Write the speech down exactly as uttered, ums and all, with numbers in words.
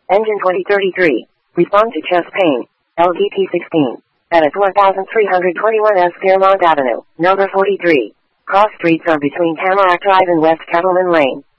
Engine twenty thirty-three. Respond to chest pain. L D P sixteen. At one thousand three hundred twenty-one S Fairmont Avenue, number forty-three. Cross streets are between Tamarack Drive and West Cattleman Lane.